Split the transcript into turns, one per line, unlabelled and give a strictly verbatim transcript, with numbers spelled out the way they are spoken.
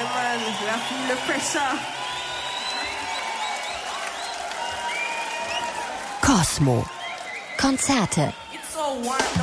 man, la viele Pressure.
Cosmo. Konzerte.
It's so warm.